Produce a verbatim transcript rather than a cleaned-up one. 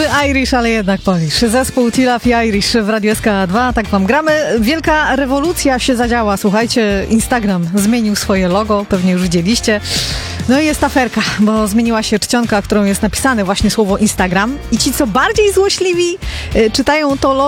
Irish, ale jednak Polish. Zespół Tilaf i Irish w Radiu S K dwa, tak wam gramy. Wielka rewolucja się zadziała, słuchajcie, Instagram zmienił swoje logo, pewnie już widzieliście. No i jest aferka, bo zmieniła się czcionka, którą jest napisane właśnie słowo Instagram i ci, co bardziej złośliwi, czytają to logo